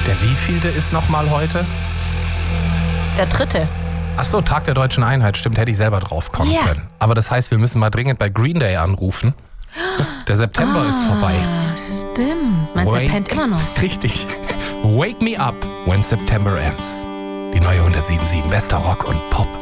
Der wievielte ist nochmal heute? Der 3. Ach so, Tag der Deutschen Einheit. Stimmt, hätte ich selber drauf kommen können. Aber das heißt, wir müssen mal dringend bei Green Day anrufen. Der September ist vorbei. Stimmt. Meinst du, er pennt immer noch? Richtig. Wake me up when September ends. Die neue 107.7 Bester Rock und Pop.